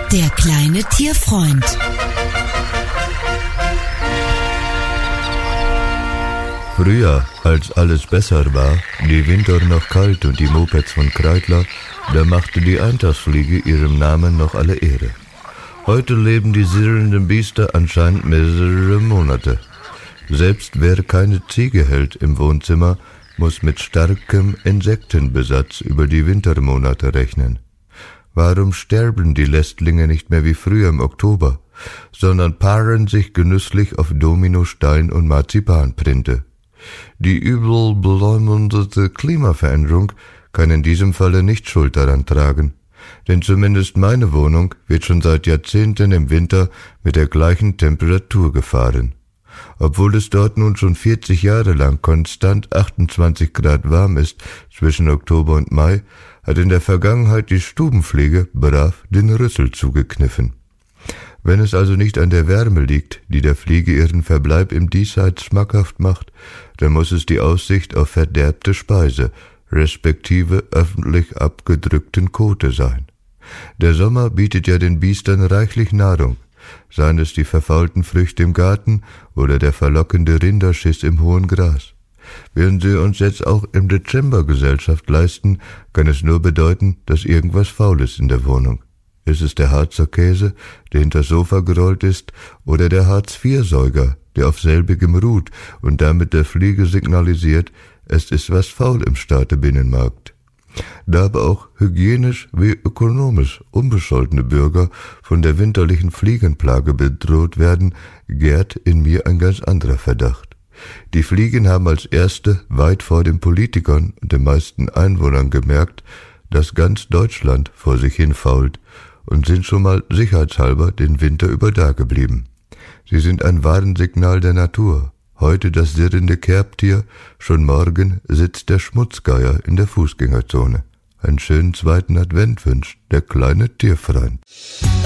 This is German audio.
Der kleine Tierfreund. Früher, als alles besser war, die Winter noch kalt und die Mopeds von Kreidler, da machte die Eintagsfliege ihrem Namen noch alle Ehre. Heute leben die sirrenden Biester anscheinend mehrere Monate. Selbst wer keine Ziege hält im Wohnzimmer, muss mit starkem Insektenbesatz über die Wintermonate rechnen. Warum sterben die Lästlinge nicht mehr wie früher im Oktober, sondern paaren sich genüsslich auf Dominostein und Marzipanprinte? Die übel beleumundete Klimaveränderung kann in diesem Falle nicht Schuld daran tragen, denn zumindest meine Wohnung wird schon seit Jahrzehnten im Winter mit der gleichen Temperatur gefahren. Obwohl es dort nun schon 40 Jahre lang konstant 28 Grad warm ist zwischen Oktober und Mai, hat in der Vergangenheit die Stubenfliege brav den Rüssel zugekniffen. Wenn es also nicht an der Wärme liegt, die der Fliege ihren Verbleib im Diesseits schmackhaft macht, dann muss es die Aussicht auf verderbte Speise, respektive öffentlich abgedrückten Kote sein. Der Sommer bietet ja den Biestern reichlich Nahrung, seien es die verfaulten Früchte im Garten oder der verlockende Rinderschiss im hohen Gras. Während sie uns jetzt auch im Dezember Gesellschaft leisten, kann es nur bedeuten, dass irgendwas faul ist in der Wohnung. Ist es der Harzer Käse, der hinters Sofa gerollt ist, oder der Hartz-IV-Säuger, der auf selbigem ruht und damit der Fliege signalisiert, es ist was faul im Staate Binnenmarkt. Da aber auch hygienisch wie ökonomisch unbescholtene Bürger von der winterlichen Fliegenplage bedroht werden, gärt in mir ein ganz anderer Verdacht. Die Fliegen haben als erste weit vor den Politikern und den meisten Einwohnern gemerkt, dass ganz Deutschland vor sich hin fault, und sind schon mal sicherheitshalber den Winter über dageblieben. Sie sind ein Warnsignal der Natur. Heute das sirrende Kerbtier, schon morgen sitzt der Schmutzgeier in der Fußgängerzone. Einen schönen zweiten Advent wünscht der kleine Tierfreund.